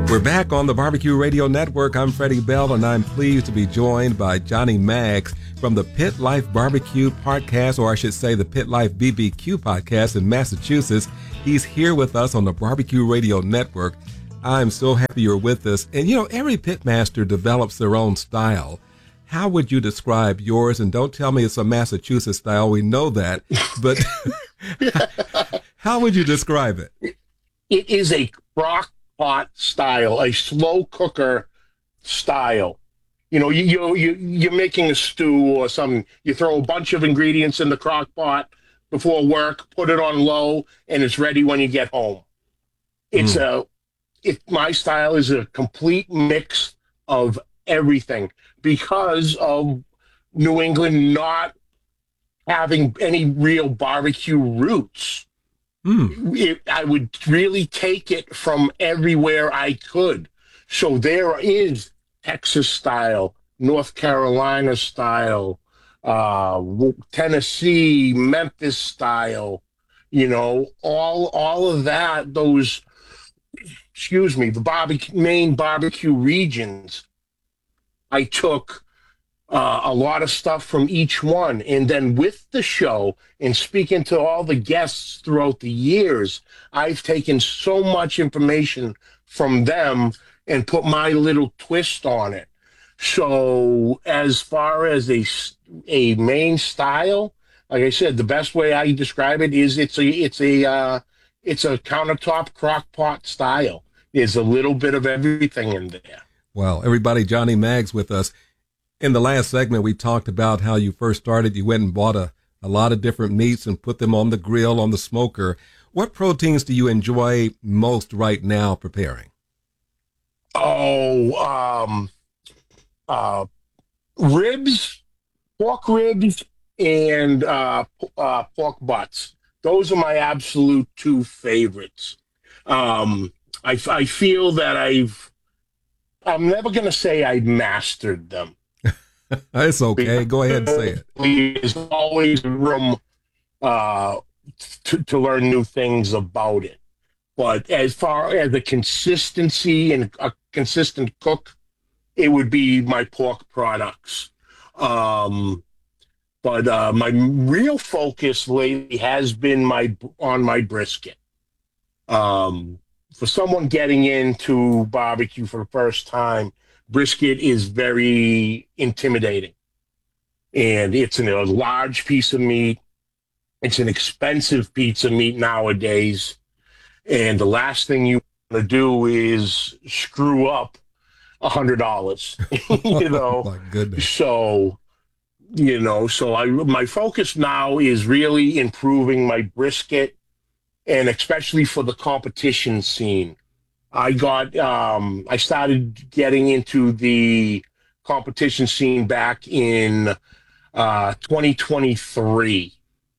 We're back on the Barbecue Radio Network. I'm Freddie Bell, and I'm pleased to be joined by Johnny Maggs from the Pit Life Barbecue Podcast, or I should say the Pit Life BBQ Podcast in Massachusetts. He's here with us on the Barbecue Radio Network. I'm so happy you're with us. And, every pitmaster develops their own style. How would you describe yours? And don't tell me it's a Massachusetts style. We know that. But how would you describe it? It is a crock pot style, a slow cooker style. You're making a stew or something. You throw a bunch of ingredients in the crock pot before work, put it on low, and it's ready when you get home. My style is a complete mix of everything because of New England not having any real barbecue roots. I would really take it from everywhere I could. So there is Texas style, North Carolina style, Tennessee, Memphis style, all of that, the main barbecue regions. I took a lot of stuff from each one. And then with the show and speaking to all the guests throughout the years, I've taken so much information from them and put my little twist on it. So as far as a main style, like I said, the best way I describe it is it's a countertop crock pot style. There's a little bit of everything in there. Well, everybody, Johnny Maggs with us. In the last segment, we talked about how you first started. You went and bought a lot of different meats and put them on the grill, on the smoker. What proteins do you enjoy most right now preparing? Ribs, pork ribs, and pork butts. Those are my absolute two favorites. I feel that I'm never going to say I mastered them. It's okay. Go ahead and say it. There's always room to learn new things about it. But as far as the consistency and a consistent cook, it would be my pork products. But my real focus lately has been on my brisket. For someone getting into barbecue for the first time, brisket is very intimidating. And it's a large piece of meat. It's an expensive piece of meat nowadays. And the last thing you want to do is screw up $100, Oh, my goodness. So, my focus now is really improving my brisket, and especially for the competition scene. I started getting into the competition scene back in 2023.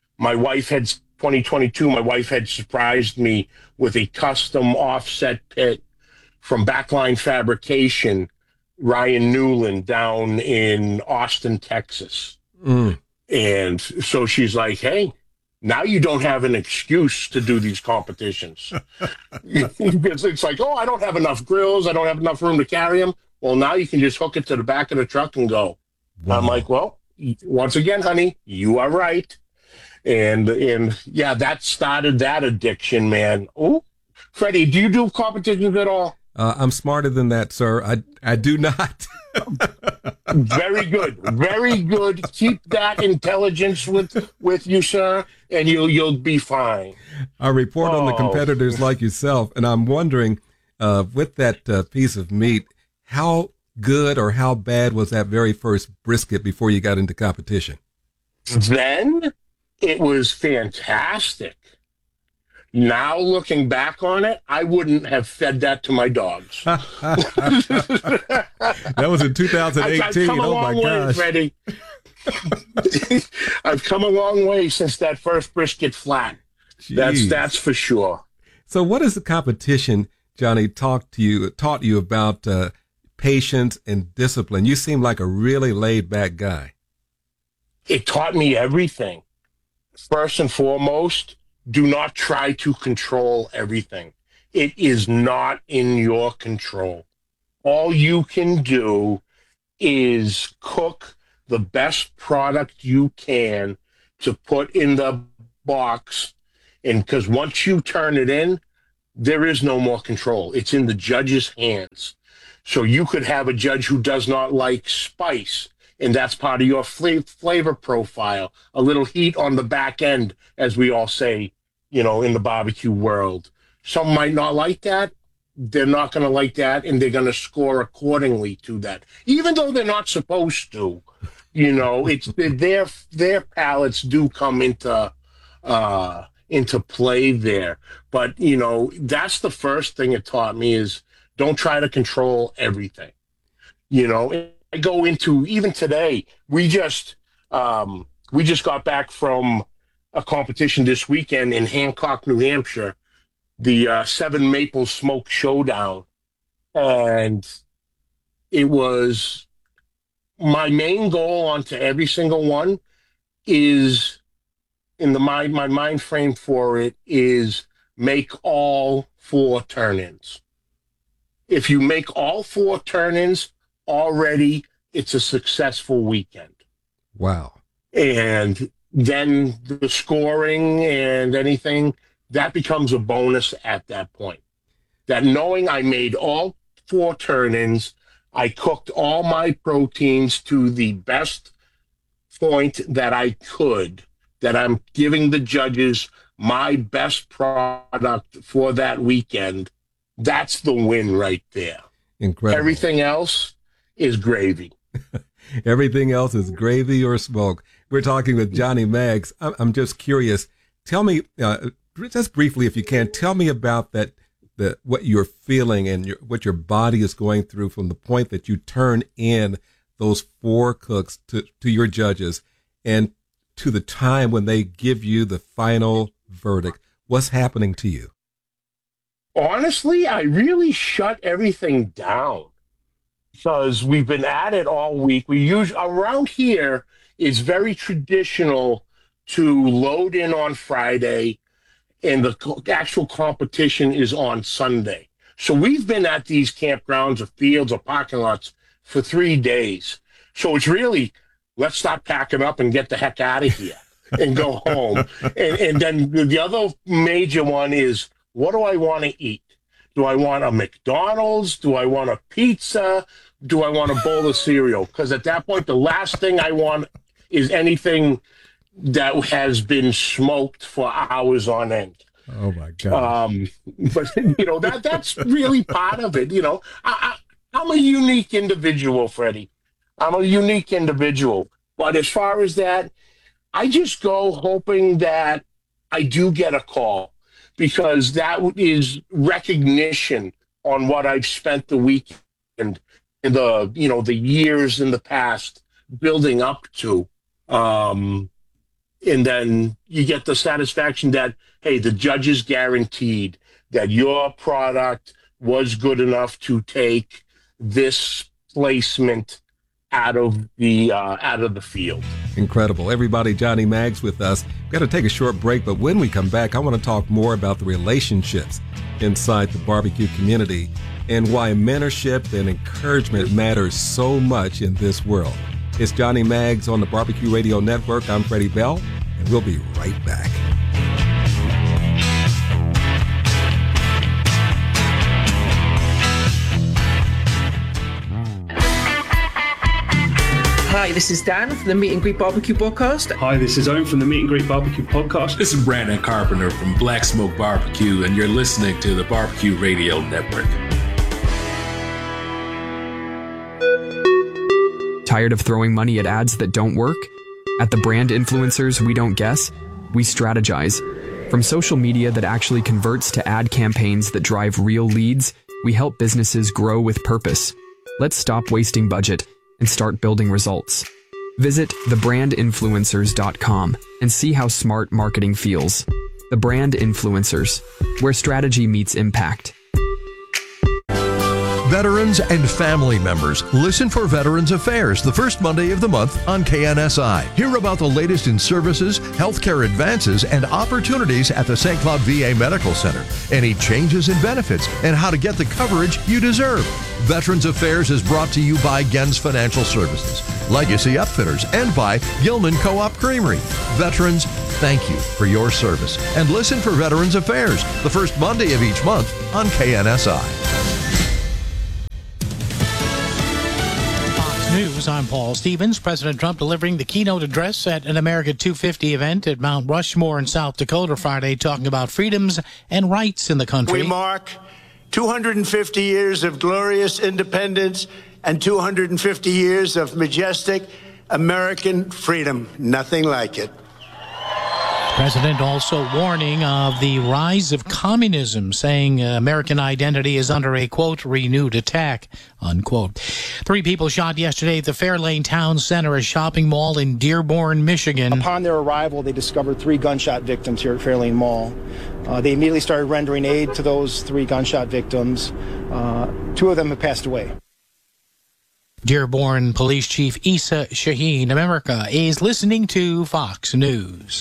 2022, my wife had surprised me with a custom offset pit from Backline Fabrication, Ryan Newland, down in Austin, Texas. And so she's like, hey, now you don't have an excuse to do these competitions. It's like, I don't have enough grills. I don't have enough room to carry them. Well, now you can just hook it to the back of the truck and go. Wow. I'm like, well, once again, honey, you are right. And yeah, that started that addiction, man. Oh, Freddie, do you do competitions at all? I'm smarter than that, sir. I do not. Very good. Very good. Keep that intelligence with you, sir, and you'll be fine. I report on the competitors like yourself, and I'm wondering, with that piece of meat, how good or how bad was that very first brisket before you got into competition? Then it was fantastic. Now, looking back on it, I wouldn't have fed that to my dogs. That was in 2018. Oh, my gosh. Freddie. I've come a long way since that first brisket flat. Jeez. That's for sure. So what is the competition, Johnny, taught you about patience and discipline? You seem like a really laid-back guy. It taught me everything. First and foremost, do not try to control everything. It is not in your control. All you can do is cook the best product you can to put in the box. And because once you turn it in, there is no more control. It's in the judge's hands. So you could have a judge who does not like spice, and that's part of your flavor profile, a little heat on the back end, as we all say, in the barbecue world. Some might not like that. They're not going to like that, and they're going to score accordingly to that, even though they're not supposed to. It's their palates do come into play there. But that's the first thing it taught me is don't try to control everything. I go into, even today, we just got back from a competition this weekend in Hancock, New Hampshire, the Seven Maple Smoke Showdown. And it was my main goal onto every single one is, in my mind frame for it, is make all 4 turn-ins. If you make all 4 turn-ins, already it's a successful weekend. Wow. And then the scoring and anything, that becomes a bonus at that point. That knowing I made all 4 turn-ins, I cooked all my proteins to the best point that I could, that I'm giving the judges my best product for that weekend, that's the win right there. Incredible. Everything else is gravy. Everything else is gravy or smoke. We're talking with Johnny Maggs. I'm just curious. Tell me, just briefly, if you can, tell me about what you're feeling and what your body is going through from the point that you turn in those 4 cooks to your judges and to the time when they give you the final verdict. What's happening to you? Honestly, I really shut everything down because we've been at it all week. Around here, it's very traditional to load in on Friday and the actual competition is on Sunday. So we've been at these campgrounds or fields or parking lots for 3 days. So it's really, let's stop packing up and get the heck out of here and go home. And then the other major one is, what do I want to eat? Do I want a McDonald's? Do I want a pizza? Do I want a bowl of cereal? Because at that point, the last thing I want is anything that has been smoked for hours on end. Oh my God. But that's really part of it. I'm a unique individual, Freddie. I'm a unique individual. But as far as that, I just go hoping that I do get a call, because that is recognition on what I've spent the weekend and the years in the past building up to. And then you get the satisfaction that, hey, the judges guaranteed that your product was good enough to take this placement out of the field. Incredible. Everybody, Johnny Maggs with us. We've got to take a short break, but when we come back, I want to talk more about the relationships inside the barbecue community and why mentorship and encouragement matters so much in this world. It's Johnny Maggs on the Barbecue Radio Network. I'm Freddie Bell, and we'll be right back. Hi, this is Dan from the Meet and Greet Barbecue Podcast. Hi, this is Owen from the Meet and Greet Barbecue Podcast. This is Brandon Carpenter from Black Smoke Barbecue, and you're listening to the Barbecue Radio Network. Tired of throwing money at ads that don't work? At the Brand Influencers We Don't Guess, we strategize. From social media that actually converts to ad campaigns that drive real leads, we help businesses grow with purpose. Let's stop wasting budget and start building results. Visit thebrandinfluencers.com and see how smart marketing feels. The Brand Influencers, where strategy meets impact. Veterans and family members, listen for Veterans Affairs the first Monday of the month on KNSI. Hear about the latest in services, healthcare advances, and opportunities at the St. Cloud VA Medical Center, any changes in benefits, and how to get the coverage you deserve. Veterans Affairs is brought to you by Gens Financial Services, Legacy Upfitters, and by Gilman Co-op Creamery. Veterans, thank you for your service. And listen for Veterans Affairs the first Monday of each month on KNSI. News, I'm Paul Stevens. President Trump delivering the keynote address at an America 250 event at Mount Rushmore in South Dakota Friday, talking about freedoms and rights in the country. We mark 250 years of glorious independence and 250 years of majestic American freedom. Nothing like it. President also warning of the rise of communism, saying American identity is under a, quote, renewed attack, unquote. 3 people shot yesterday at the Fairlane Town Center, a shopping mall in Dearborn, Michigan. Upon their arrival, they discovered 3 gunshot victims here at Fairlane Mall. They immediately started rendering aid to those 3 gunshot victims. 2 of them have passed away. Dearborn Police Chief Issa Shaheen, America is listening to Fox News.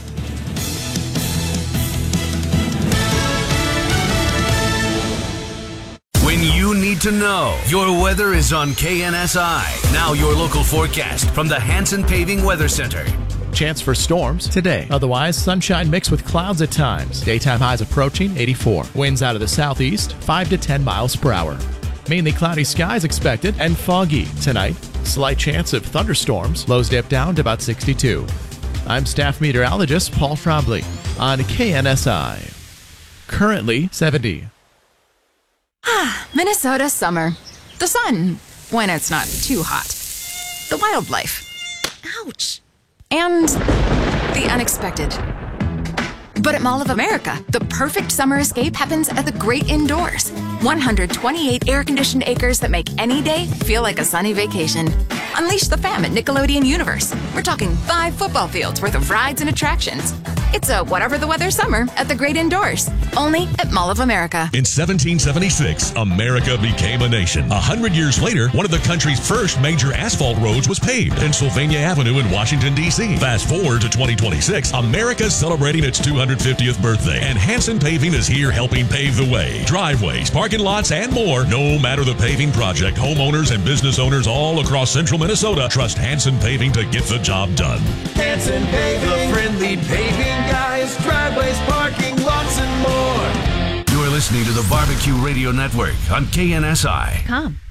When you need to know, your weather is on KNSI. Now your local forecast from the Hanson Paving Weather Center. Chance for storms today. Otherwise, sunshine mixed with clouds at times. Daytime highs approaching 84. Winds out of the southeast, 5 to 10 miles per hour. Mainly cloudy skies expected and foggy tonight. Slight chance of thunderstorms. Lows dip down to about 62. I'm staff meteorologist Paul Trombley on KNSI. Currently 70. Minnesota summer. The sun, when it's not too hot. The wildlife. Ouch. And the unexpected. But at Mall of America, the perfect summer escape happens at the great indoors. 128 air-conditioned acres that make any day feel like a sunny vacation. Unleash the fam at Nickelodeon Universe. We're talking 5 football fields worth of rides and attractions. It's a whatever the weather summer at the great indoors. Only at Mall of America. In 1776, America became a nation. 100 years later, one of the country's first major asphalt roads was paved, Pennsylvania Avenue in Washington, D.C. Fast forward to 2026, America's celebrating its 250th birthday, and Hanson Paving is here helping pave the way. Driveways, parking lots, and more. No matter the paving project, homeowners and business owners all across central Minnesota trust Hanson Paving to get the job done. Hanson Paving, the friendly paving guys, driveways, parking lots, and more. You're listening to the Barbecue Radio Network on KNSI. Come.